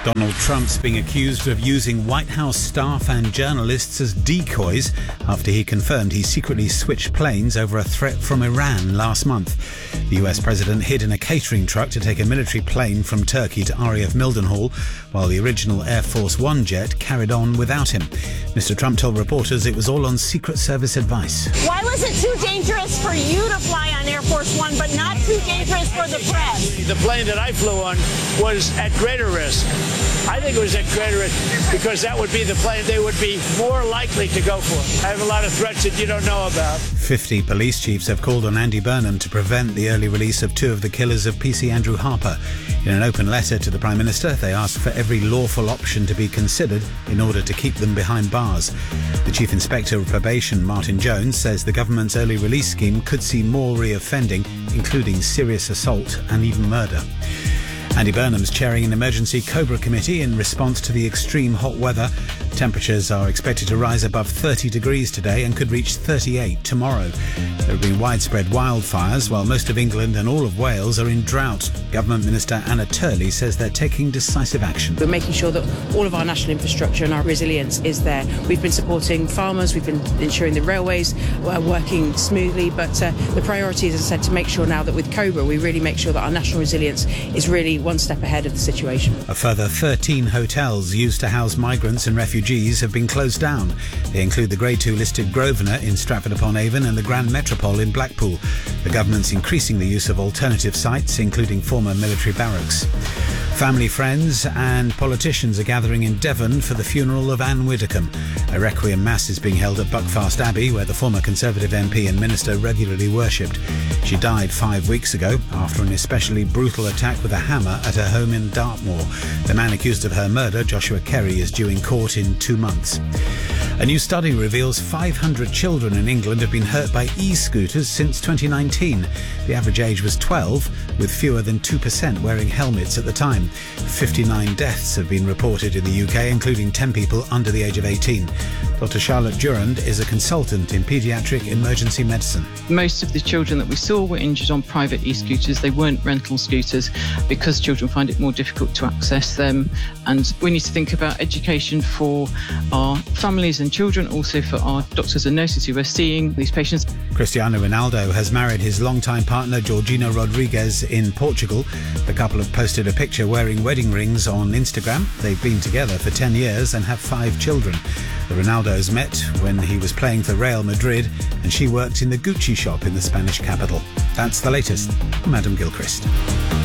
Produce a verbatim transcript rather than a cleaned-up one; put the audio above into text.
Donald Trump's being accused of using White House staff and journalists as decoys after he confirmed he secretly switched planes over a threat from Iran last month. The U S president hid in a catering truck to take a military plane from Turkey to R A F Mildenhall, while the original Air Force One jet carried on without him. Mister Trump told reporters it was all on Secret Service advice. Why was it too dangerous for you to fly on Air Force One, but not too dangerous for the press? The plane that I flew on was at greater risk. I think it was at greater risk because that would be the plane they would be more likely to go for. I have a lot of threats that you don't know about. Fifty police chiefs have called on Andy Burnham to prevent the early release of two of the killers of P C Andrew Harper. In an open letter to the Prime Minister, they asked for every lawful option to be considered in order to keep them behind bars. The Chief Inspector of Probation, Martin Jones, says the government's early release scheme could see more re-offending, including serious assault and even murder. Andy Burnham's chairing an emergency Cobra committee in response to the extreme hot weather. Temperatures are expected to rise above thirty degrees today and could reach thirty-eight tomorrow. There have been widespread wildfires, while most of England and all of Wales are in drought. Government Minister Anna Turley says they're taking decisive action. We're making sure that all of our national infrastructure and our resilience is there. We've been supporting farmers, we've been ensuring the railways are working smoothly, but uh, the priority is, as I said, to make sure now that with Cobra we really make sure that our national resilience is really one step ahead of the situation. A further thirteen hotels used to house migrants and refugees have been closed down. They include the Grade two listed Grosvenor in Stratford-upon-Avon and the Grand Metropole in Blackpool. The government's increasing the use of alternative sites, including former military barracks. Family, friends and politicians are gathering in Devon for the funeral of Anne Widdecombe. A requiem mass is being held at Buckfast Abbey, where the former Conservative M P and minister regularly worshipped. She died five weeks ago after an especially brutal attack with a hammer at her home in Dartmoor. The man accused of her murder, Joshua Kerry, is due in court in two months. A new study reveals five hundred children in England have been hurt by e-scooters since twenty nineteen. The average age was twelve, with fewer than two percent wearing helmets at the time. fifty-nine deaths have been reported in the U K, including ten people under the age of eighteen. Doctor Charlotte Durand is a consultant in paediatric emergency medicine. Most of the children that we saw were injured on private e-scooters. They weren't rental scooters because children find it more difficult to access them. And we need to think about education for our families and children, also for our doctors and nurses who are seeing these patients. Cristiano Ronaldo has married his longtime partner Georgina Rodriguez in Portugal. The couple have posted a picture wearing wedding rings on Instagram. They've been together for ten years and have five children. The Ronaldos met when he was playing for Real Madrid and she worked in the Gucci shop in the Spanish capital. That's the latest. I'm Adam Gilchrist.